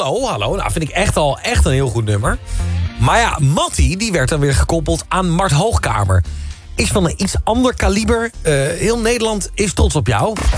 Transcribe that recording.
Hallo. Nou, vind ik echt een heel goed nummer. Maar ja, Mattie, die werd dan weer gekoppeld aan Mart Hoogkamer. Is van een iets ander kaliber. Heel Nederland is trots op jou.